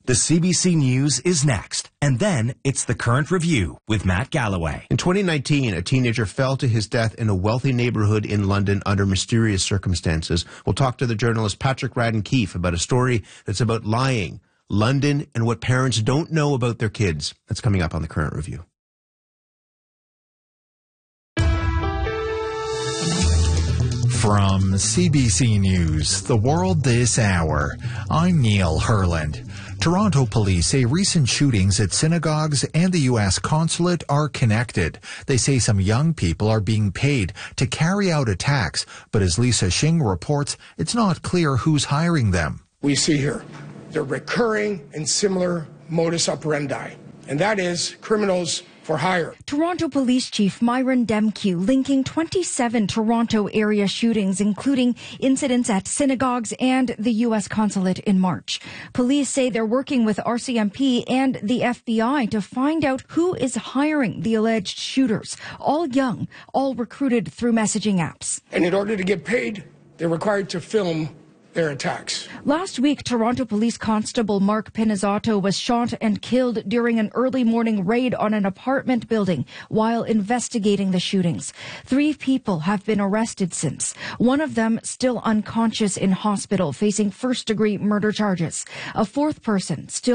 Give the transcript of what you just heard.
The CBC News is next, and then it's The Current Review with Matt Galloway. In 2019, a teenager fell to his death in a wealthy neighborhood in London under mysterious circumstances. We'll talk to the journalist Patrick Radden-Keefe about a story that's about lying, London, and what parents don't know about their kids. That's coming up on The Current Review. From CBC News, The World This Hour, I'm Neil Herland. Toronto police say recent shootings at synagogues and the U.S. consulate are connected. They say some young people are being paid to carry out attacks, but as Lisa Shing reports, it's not clear who's hiring them. We see here the recurring and similar modus operandi, and that is criminals for hire. Toronto Police Chief Myron Demkiw linking 27 Toronto area shootings, including incidents at synagogues and the U.S. consulate in March. Police say they're working with RCMP and the FBI to find out who is hiring the alleged shooters. All young, all recruited through messaging apps. And in order to get paid, they're required to film their attacks. Last week, Toronto Police Constable Mark Pinizzato was shot and killed during an early morning raid on an apartment building while investigating the shootings. 3 people have been arrested since. One of them still unconscious in hospital, facing first-degree murder charges. A 4th person still